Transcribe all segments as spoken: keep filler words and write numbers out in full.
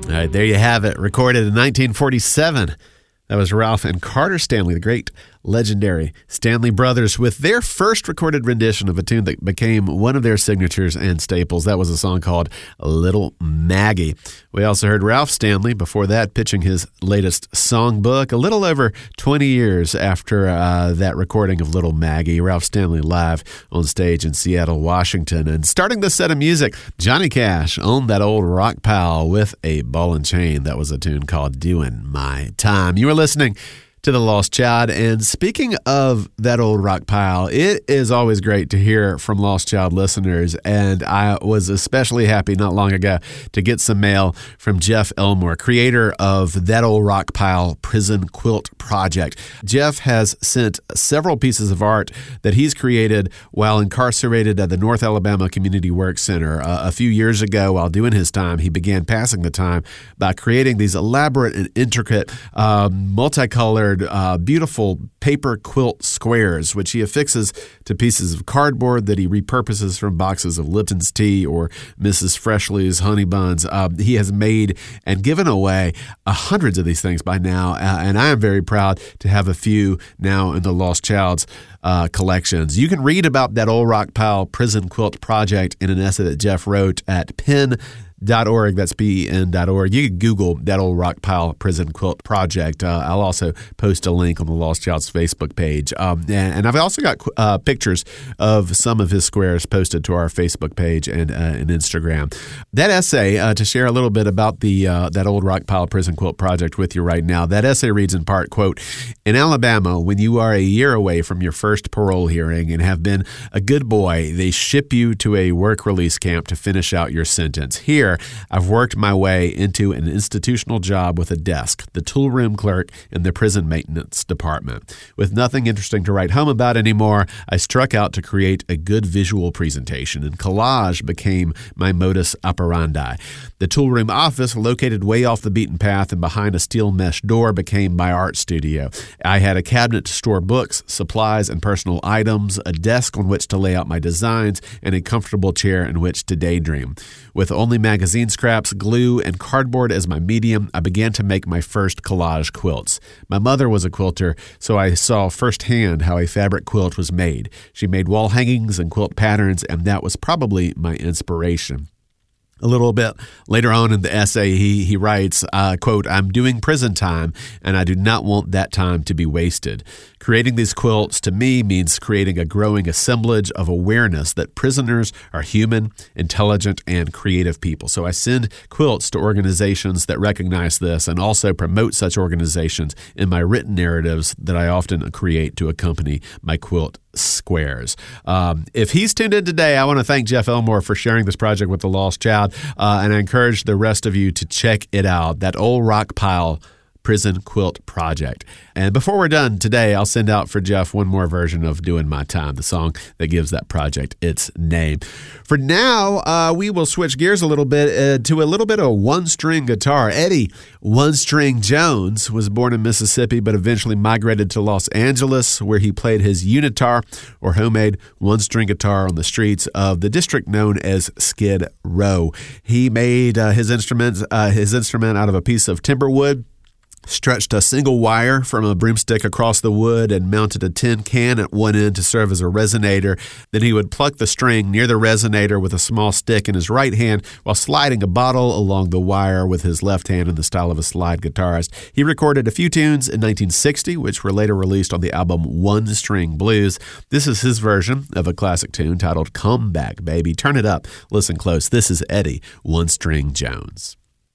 All right, there you have it. Recorded in nineteen forty-seven. That was Ralph and Carter Stanley, the great legendary Stanley Brothers, with their first recorded rendition of a tune that became one of their signatures and staples. That was a song called Little Maggie. We also heard Ralph Stanley before that pitching his latest songbook a little over twenty years after uh, that recording of Little Maggie. Ralph Stanley live on stage in Seattle, Washington. And starting the set of music, Johnny Cash owned that old rock pile with a ball and chain. That was a tune called Doing My Time. You were listening to The Lost Child. And speaking of that old rock pile, it is always great to hear from Lost Child listeners. And I was especially happy not long ago to get some mail from Jeff Elmore, creator of That Old Rock Pile Prison Quilt Project. Jeff has sent several pieces of art that he's created while incarcerated at the North Alabama Community Work Center. Uh, a few years ago, while doing his time, he began passing the time by creating these elaborate and intricate, uh, multicolored, Uh, beautiful paper quilt squares, which he affixes to pieces of cardboard that he repurposes from boxes of Lipton's tea or Missus Freshley's honey buns. Uh, he has made and given away uh, hundreds of these things by now, uh, and I am very proud to have a few now in the Lost Child's uh, collections. You can read about that old rock pile prison quilt project in an essay that Jeff wrote at Penn Dot org. That's P E N dot org. You can Google That Old Rock Pile Prison Quilt Project. Uh, I'll also post a link on the Lost Child's Facebook page. Um, and, and I've also got uh, pictures of some of his squares posted to our Facebook page and, uh, and Instagram. That essay, uh, to share a little bit about the uh, That Old Rock Pile Prison Quilt Project with you right now, that essay reads in part, quote, "In Alabama, when you are a year away from your first parole hearing and have been a good boy, they ship you to a work release camp to finish out your sentence. Here, I've worked my way into an institutional job with a desk, the tool room clerk in the prison maintenance department. With nothing interesting to write home about anymore, I struck out to create a good visual presentation, and collage became my modus operandi. The tool room office, located way off the beaten path and behind a steel mesh door, became my art studio. I had a cabinet to store books, supplies, and personal items, a desk on which to lay out my designs, and a comfortable chair in which to daydream. With only magazines Magazine scraps, glue, and cardboard as my medium, I began to make my first collage quilts. My mother was a quilter, so I saw firsthand how a fabric quilt was made. She made wall hangings and quilt patterns, and that was probably my inspiration." A little bit later on in the essay, he he writes, uh, quote, "I'm doing prison time, and I do not want that time to be wasted. Creating these quilts, to me, means creating a growing assemblage of awareness that prisoners are human, intelligent, and creative people. So I send quilts to organizations that recognize this and also promote such organizations in my written narratives that I often create to accompany my quilt squares." Um, if he's tuned in today, I want to thank Jeff Elmore for sharing this project with the Lost Child, uh, and I encourage the rest of you to check it out, That Old Rock Pile Prison Quilt Project. And before we're done today, I'll send out for Jeff one more version of Doing My Time, the song that gives that project its name. For now, uh, we will switch gears a little bit uh, to a little bit of one-string guitar. Eddie One String Jones was born in Mississippi, but eventually migrated to Los Angeles, where he played his unitar, or homemade one-string guitar, on the streets of the district known as Skid Row. He made uh, his instrument, uh, his instrument out of a piece of timber wood, stretched a single wire from a broomstick across the wood, and mounted a tin can at one end to serve as a resonator. Then he would pluck the string near the resonator with a small stick in his right hand while sliding a bottle along the wire with his left hand in the style of a slide guitarist. He recorded a few tunes in nineteen sixty, which were later released on the album One String Blues. This is his version of a classic tune titled Come Back, Baby. Turn it up. Listen close. This is Eddie One String Jones.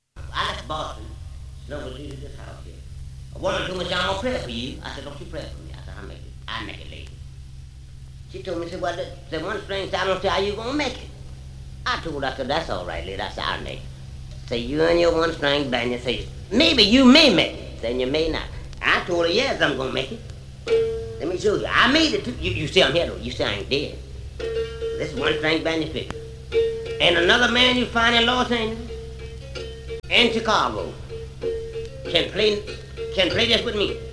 I left Boston. No, we'll leave this house here. I wanted to do John, I'm gonna pray for you. I said, don't you pray for me. I said, I'll make it. I'll make it later. She told me, said, well, the, the one string, I don't see how you gonna make it. I told her, I said, that's all right, lady. I said, I'll make it. Say, you and your one string band, you say, maybe you may make it. Then you may not. I told her, yes, I'm gonna make it. Let me show you. I made it too. You, you see I'm here though. You see I ain't dead. This is one string band you figure. And another man you find in Los Angeles and Chicago can play can play this with me.